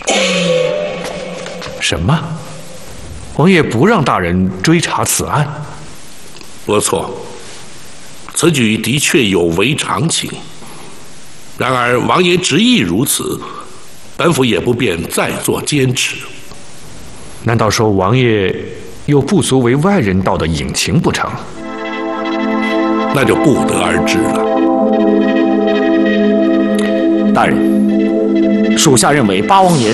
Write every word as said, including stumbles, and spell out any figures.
什么？王爷不让大人追查此案？ 不错，此举的确有违常情。然而王爷执意如此，本府也不便再做坚持。 难道说王爷又不足为外人道的隐情不成？ 那就不得而知了。 大人，属下认为八王爷